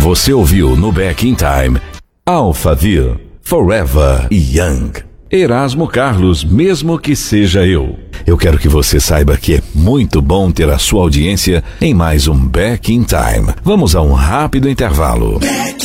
Você ouviu no Back in Time Alphaville, Forever Young. Erasmo Carlos, mesmo que seja eu. Eu quero que você saiba que é muito bom ter a sua audiência em mais um Back in Time. Vamos a um rápido intervalo.